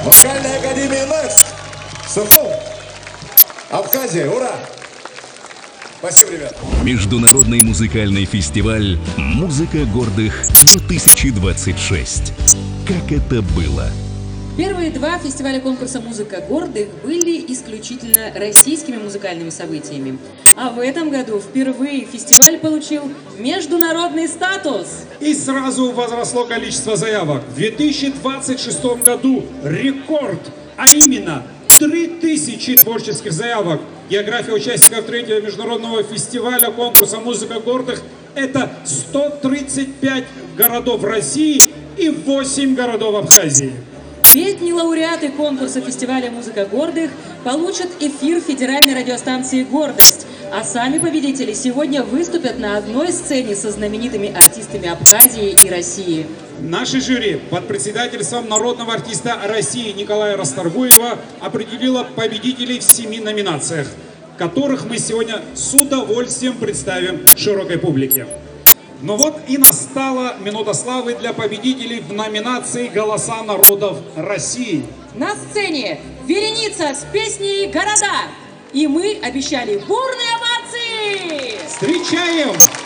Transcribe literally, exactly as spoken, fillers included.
Вокальная академия НЭКС. Сухум. Абхазия. Ура! Спасибо, ребят. Международный музыкальный фестиваль «Музыка гордых-две тысячи двадцать шесть». Как это было? Первые два фестиваля конкурса «Музыка гордых» были исключительно российскими музыкальными событиями. А в этом году впервые фестиваль получил международный статус. И сразу возросло количество заявок. В две тысячи двадцать шестом году рекорд, а именно три тысячи творческих заявок. География участников третьего международного фестиваля конкурса «Музыка гордых» – это сто тридцать пять городов России и восемь городов Абхазии. Летние лауреаты конкурса фестиваля «Музыка гордых» получат эфир федеральной радиостанции «Гордость», а сами победители сегодня выступят на одной сцене со знаменитыми артистами Абхазии и России. Наше жюри под председательством народного артиста России Николая Расторгуева определило победителей в семи номинациях, которых мы сегодня с удовольствием представим широкой публике. Ну вот и настала минута славы для победителей в номинации «Голоса народов России». На сцене вереница с песней «Города». И мы обещали бурные овации! Встречаем